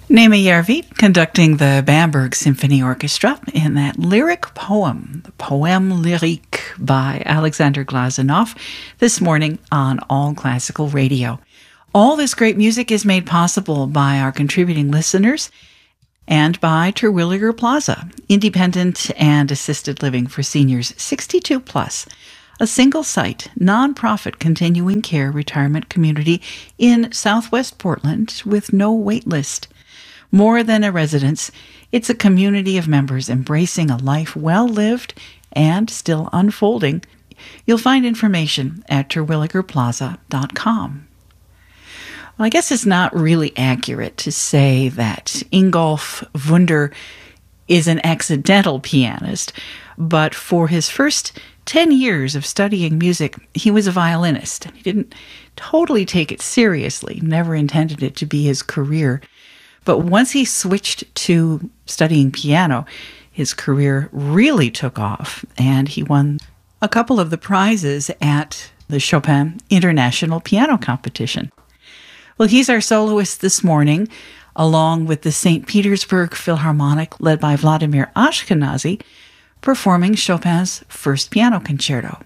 Naima Järvi conducting the Bamberg Symphony Orchestra in that lyric poem, the Poème Lyrique by Alexander Glazunov, this morning on All Classical Radio. All this great music is made possible by our contributing listeners and by Terwilliger Plaza, independent and assisted living for seniors 62 plus, a single-site, non-profit continuing care retirement community in Southwest Portland with no wait list. More than a residence, it's a community of members embracing a life well lived and still unfolding. You'll find information at terwilligerplaza.com. Well, I guess it's not really accurate to say that Ingolf Wunder is an accidental pianist, but for his first 10 years of studying music, he was a violinist. He didn't totally take it seriously, never intended it to be his career. But once he switched to studying piano, his career really took off, and he won a couple of the prizes at the Chopin International Piano Competition. Well, he's our soloist this morning, along with the St. Petersburg Philharmonic, led by Vladimir Ashkenazy, performing Chopin's first piano concerto.